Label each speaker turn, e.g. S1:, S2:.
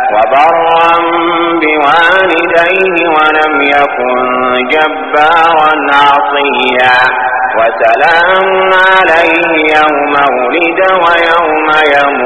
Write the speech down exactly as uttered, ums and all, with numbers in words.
S1: وبرا بوالديه ولم يكن جبارا عصيا وسلام عليه يوم ولد ويوم يموت